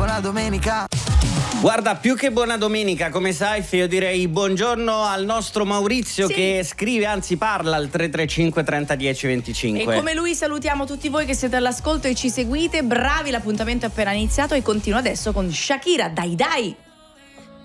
buona domenica. Guarda, più che buona domenica, come sai, io direi buongiorno al nostro Maurizio, sì, che scrive, anzi parla al 335 30 10 25. E come lui salutiamo tutti voi che siete all'ascolto e ci seguite. Bravi, l'appuntamento è appena iniziato e continua adesso con Shakira, dai dai.